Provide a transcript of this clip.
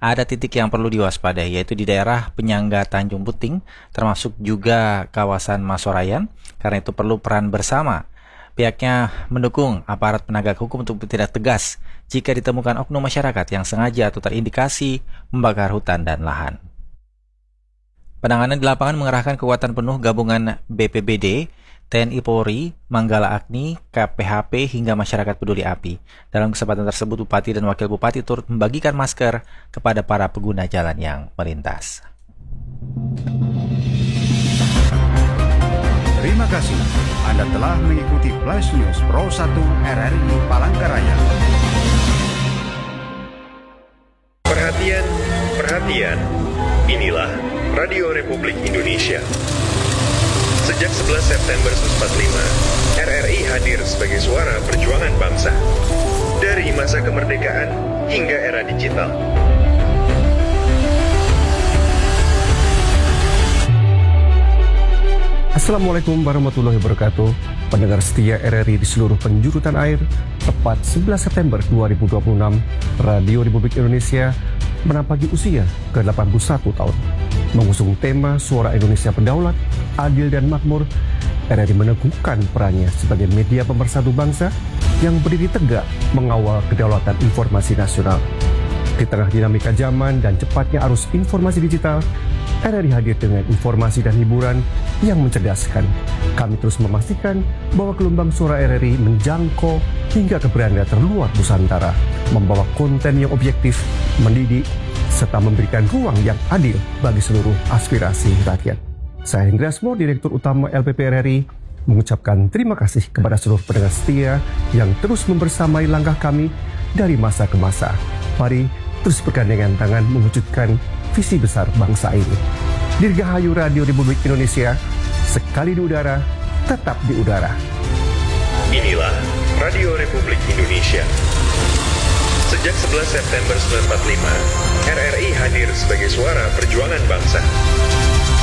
ada titik yang perlu diwaspadai, yaitu di daerah penyangga Tanjung Puting, termasuk juga kawasan Masorayan. Karena itu perlu peran bersama. Pihaknya mendukung aparat penegak hukum untuk bertindak tegas jika ditemukan oknum masyarakat yang sengaja atau terindikasi membakar hutan dan lahan. Penanganan di lapangan mengerahkan kekuatan penuh gabungan BPBD, TNI Polri, Manggala Agni, KPHP, hingga masyarakat peduli api. Dalam kesempatan tersebut, Bupati dan Wakil Bupati turut membagikan masker kepada para pengguna jalan yang melintas. Terima kasih. Anda telah mengikuti Flash News Pro 1 RRI Palangkaraya. Perhatian, perhatian. Inilah Radio Republik Indonesia. Sejak 11 September 1945, RRI hadir sebagai suara perjuangan bangsa. Dari masa kemerdekaan hingga era digital. Assalamualaikum warahmatullahi wabarakatuh. Pendengar setia RRI di seluruh penjuru tanah air, tepat 11 September 2026, Radio Republik Indonesia menampaki usia ke-81 tahun. Mengusung tema Suara Indonesia Berdaulat, Adil dan Makmur, RRI meneguhkan perannya sebagai media pemersatu bangsa yang berdiri tegak mengawal kedaulatan informasi nasional. Di tengah dinamika zaman dan cepatnya arus informasi digital, RRI hadir dengan informasi dan hiburan yang mencerdaskan. Kami terus memastikan bahwa gelombang suara RRI menjangkau hingga ke beranda terluar Nusantara, membawa konten yang objektif, mendidik, serta memberikan ruang yang adil bagi seluruh aspirasi rakyat. Saya Hendra Asmo, Direktur Utama LPP RRI, mengucapkan terima kasih kepada seluruh pendengar setia yang terus membersamai langkah kami dari masa ke masa. Mari terus bergandengan tangan mewujudkan visi besar bangsa ini. Dirgahayu Radio Republik Indonesia, sekali di udara, tetap di udara. Inilah Radio Republik Indonesia. Sejak 11 September 1945, RRI hadir sebagai suara perjuangan bangsa.